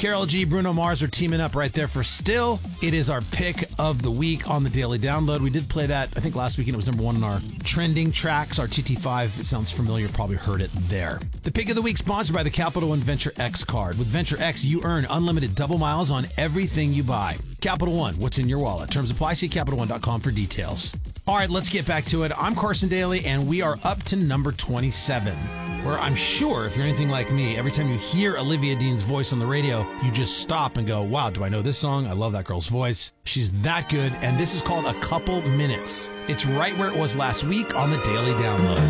Karol G, Bruno Mars are teaming up right there for Still. It is our pick of the week on the Daily Download. We did play that, I think, last week, and it was number one on our trending tracks. Our TT5, if it sounds familiar, probably heard it there. The pick of the week sponsored by the Capital One Venture X card. With Venture X, you earn unlimited double miles on everything you buy. Capital One, what's in your wallet? Terms apply. See CapitalOne.com for details. All right, let's get back to it. I'm Carson Daly, and we are up to number 27, where I'm sure if you're anything like me, every time you hear Olivia Dean's voice on the radio, you just stop and go, wow, do I know this song? I love that girl's voice. She's that good, and this is called A Couple Minutes. It's right where it was last week on the Daily Download.